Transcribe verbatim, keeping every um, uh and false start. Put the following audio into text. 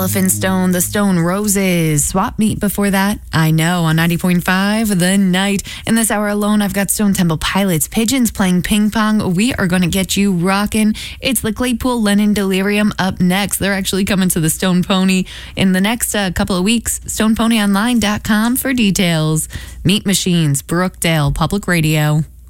Elephant Stone, the Stone Roses. Swap Meet before that. I know, on ninety point five, The Night. In this hour alone, I've got Stone Temple Pilots, Pigeons playing ping pong. We are going to get you rocking. It's the Claypool Lennon Delirium up next. They're actually coming to the Stone Pony in the next uh, couple of weeks. stone pony online dot com for details. Meat Machines, Brookdale Public Radio.